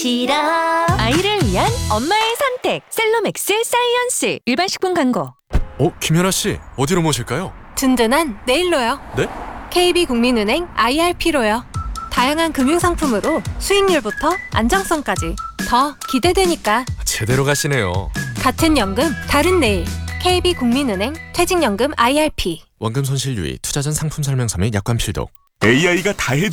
시럽. 아이를 위한 엄마의 선택 셀로맥스 사이언스. 일반 식품 광고. 김연아 씨, 어디로 모실까요? 든든한 내일로요. 네? KB국민은행 IRP로요. 다양한 금융상품으로 수익률부터 안정성까지 더 기대되니까. 제대로 가시네요. 같은 연금 다른 내일. KB국민은행 퇴직연금 IRP. 원금 손실 유의, 투자 전 상품 설명서 및 약관 필독. AI가 다 해줘.